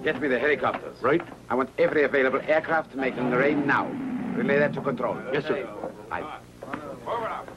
Get me the helicopters. Right. I want every available aircraft to make an rain now. Relay that to control. Yes, sir. Aye. Forward up.